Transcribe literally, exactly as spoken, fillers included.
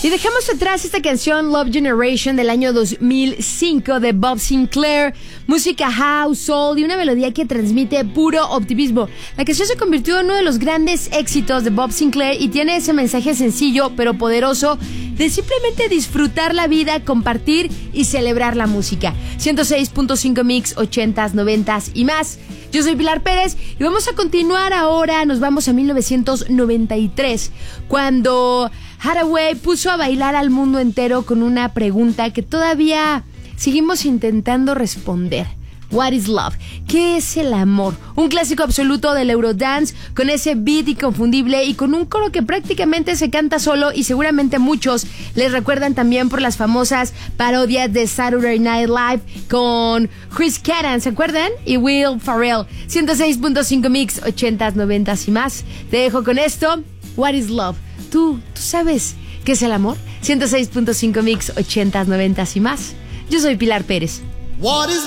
Y dejamos atrás esta canción Love Generation del año dos mil cinco de Bob Sinclair, música house, soul y una melodía que transmite puro optimismo. La canción se convirtió en uno de los grandes éxitos de Bob Sinclair y tiene ese mensaje sencillo pero poderoso de simplemente disfrutar la vida, compartir y celebrar la música. ciento seis punto cinco Mix, ochentas, noventas y más. Yo soy Pilar Pérez y vamos a continuar ahora. Nos vamos a mil novecientos noventa y tres, cuando Hathaway puso a bailar al mundo entero con una pregunta que todavía seguimos intentando responder. What is love? ¿Qué es el amor? Un clásico absoluto del Eurodance, con ese beat inconfundible y con un coro que prácticamente se canta solo, y seguramente muchos les recuerdan también por las famosas parodias de Saturday Night Live con Chris Kattan, ¿se acuerdan? Y Will Ferrell. ciento seis punto cinco Mix, ochentas, noventas y más. Te dejo con esto. What is love? ¿Tú, tú sabes qué es el amor? ciento seis punto cinco Mix, ochentas, noventas y más. Yo soy Pilar Pérez. What is